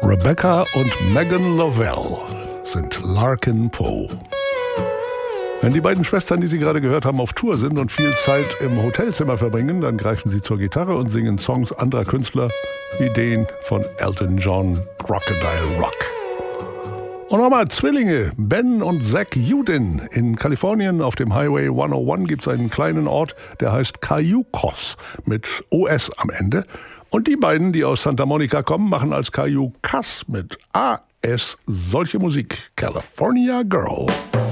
Rebecca und Megan Lovell sind Larkin Poe. Wenn die beiden Schwestern, die Sie gerade gehört haben, auf Tour sind und viel Zeit im Hotelzimmer verbringen, dann greifen sie zur Gitarre und singen Songs anderer Künstler, Ideen von Elton John, Crocodile Rock. Und nochmal Zwillinge, Ben und Zach Udin. In Kalifornien auf dem Highway 101 gibt es einen kleinen Ort, der heißt Cayucos mit OS am Ende. Und die beiden, die aus Santa Monica kommen, machen als Cayucas mit AS solche Musik. California Girl.